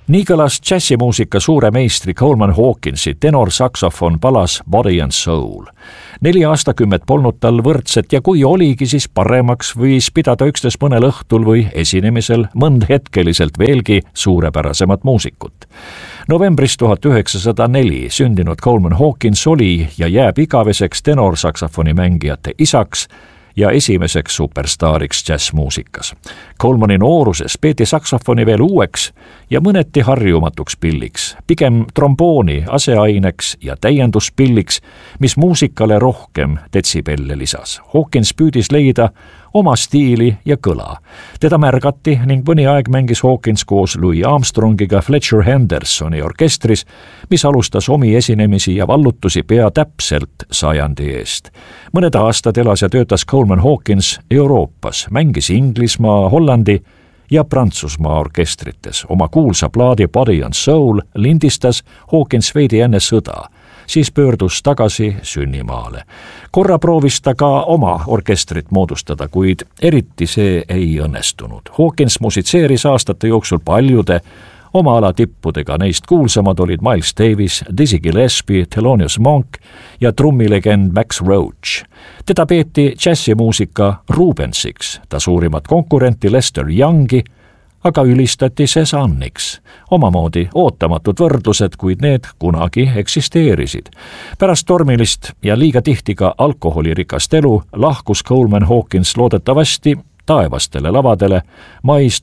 Nii kõlas džässimuusika suure meistri Coleman Hawkinsi tenorsaksofon palas Body and Soul. 4 aastakümmet polnud tal võrdset ja kui oligi, siis paremaks võis pidada üksnes mõnel õhtul või esinemisel mõndhetkeliselt veelgi suurepärasemat muusikut. Novembris 1904 sündinud Coleman Hawkins oli ja jääb igaveseks tenorsaksofoni mängijate isaks ja esimeseks superstaariks džässmuusikas. Colemani nooruses peeti saksofoni veel uueks ja mõneti harjumatuks pilliks, pigem trombooni aseaineks ja täienduspilliks, mis muusikale rohkem detsibelle lisas. Hawkins püüdis leida oma stiili ja kõla. Teda märgati ning mõni aeg mängis Hawkins koos Louis Armstrongiga Fletcher Hendersoni orkestris, mis alustas omi esinemisi ja vallutusi pea täpselt 100 eest. Mõned aastad elas ja töötas Coleman Hawkins Euroopas, mängis Inglismaa, Hollandi ja Prantsusmaa orkestrites. Oma kuulsa plaadi Body and Soul lindistas Hawkins veidi enne sõda, siis pöördus tagasi sünnimaale. Korra proovis ta ka oma orkestrit moodustada, kuid eriti see ei õnnestunud. Hawkins musitseeris aastate jooksul paljude oma ala tippudega, neist kuulsamad olid Miles Davis, Dizzy Gillespie, Thelonious Monk ja trummilegend Max Roach. Teda peeti džässimuusika Rubensiks, ta suurimat konkurenti Lester Youngi aga ülistati Cézanniks. Omamoodi ootamatud võrdlused, kuid need kunagi eksisteerisid. Pärast tormilist ja liiga tihti ka alkoholirikast elu lahkus Coleman Hawkins loodetavasti taevastele lavadele mais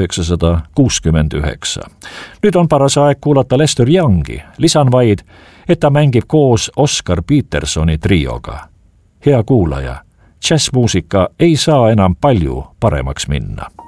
1969. Nüüd on paras aeg kuulata Lester Youngi. Lisan vaid, et ta mängib koos Oscar Petersoni trioga. Hea kuulaja, džässmuusika ei saa enam palju paremaks minna.